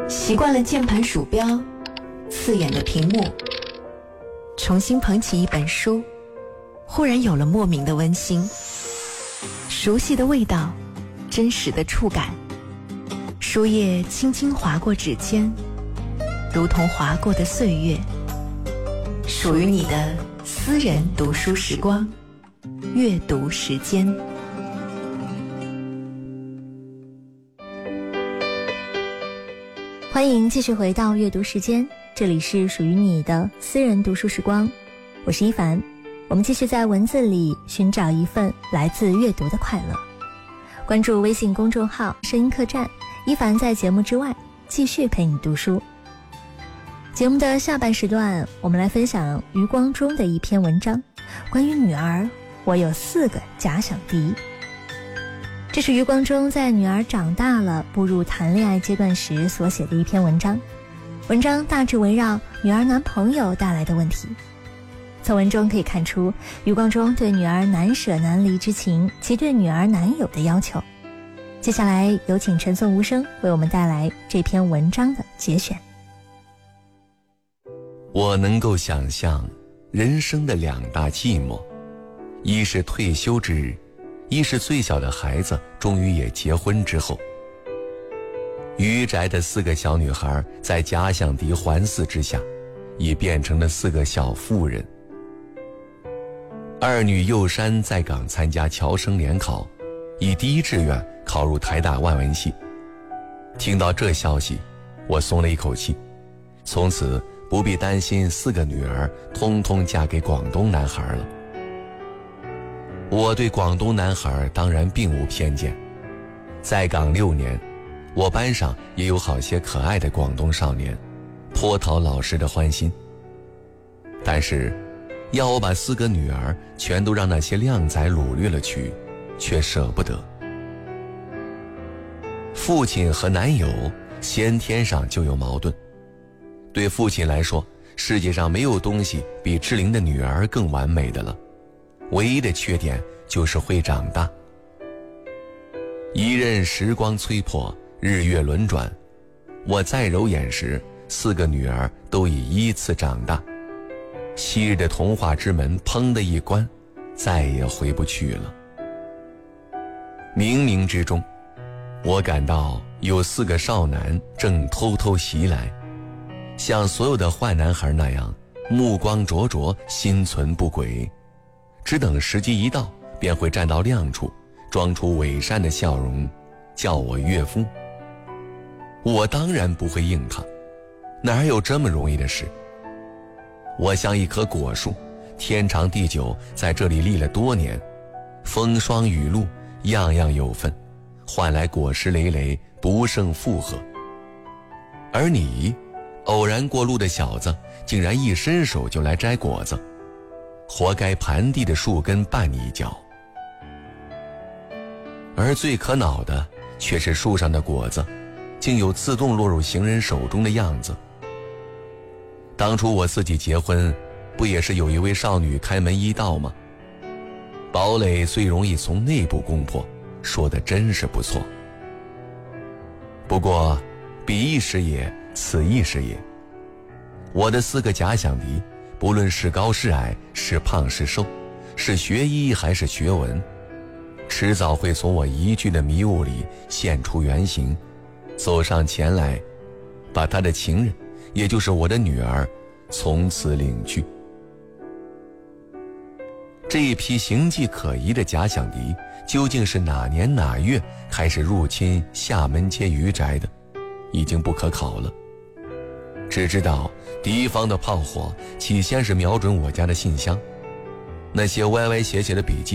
习惯了键盘鼠标，刺眼的屏幕，重新捧起一本书，忽然有了莫名的温馨，熟悉的味道，真实的触感，书页轻轻划过指尖，如同划过的岁月，属于你的私人读书时光，阅读时间。 欢迎继续回到阅读时间，这里是属于你的私人读书时光，我是一凡。我们继续在文字里寻找一份来自阅读的快乐。关注微信公众号声音客栈，一凡在节目之外继续陪你读书。节目的下半时段，我们来分享余光中的一篇文章，关于女儿，我有4个假想敌。这是余光中在女儿长大了步入谈恋爱阶段时所写的一篇文章，文章大致围绕女儿男朋友带来的问题。从文中可以看出余光中对女儿难舍难离之情及对女儿男友的要求。接下来有请陈颂无声为我们带来这篇文章的节选。 我能够想象人生的2大寂寞，一是退休之日，一是最小的孩子终于也结婚之后。余宅的4个小女孩在假想敌环伺之下，已变成了4个小妇人。二女幼珊在港参加侨生联考，以第1志愿考入台大外文系。听到这消息，我松了一口气，从此不必担心4个女儿通通嫁给广东男孩了。我对广东男孩当然并无偏见，在港6年，我班上也有好些可爱的广东少年，颇讨老师的欢心。但是要我把4个女儿全都让那些靓仔掳掠了去，却舍不得。父亲和男友先天上就有矛盾，对父亲来说，世界上没有东西比志玲的女儿更完美的了，唯一的缺点就是会长大。一任时光催迫，日月轮转，我再揉眼时，4个女儿都已依次长大，昔日的童话之门砰的一关，再也回不去了。冥冥之中，我感到有4个少男正偷偷袭来，像所有的坏男孩那样，目光灼灼，心存不轨，只等时机一到，便会站到亮处，装出伪善的笑容，叫我岳父。我当然不会应他，哪有这么容易的事？我像一棵果树，天长地久，在这里立了多年，风霜雨露，样样有份，换来果实累累，不胜负荷。而你，偶然过路的小子，竟然一伸手就来摘果子，活该盘地的树根绊你一脚。而最可恼的却是树上的果子竟有自动落入行人手中的样子。当初我自己结婚，不也是有一位少女开门一道吗？堡垒最容易从内部攻破，说的真是不错。不过彼一时也，此一时也，我的4个假想敌，不论是高是矮，是胖是瘦，是学医还是学文，迟早会从我一句的迷雾里现出原形，走上前来，把他的情人，也就是我的女儿，从此领去。这一批形迹可疑的假想敌，究竟是哪年哪月开始入侵厦门街余宅的，已经不可考了。只知道敌方的炮火起先是瞄准我家的信箱，那些歪歪斜斜的笔记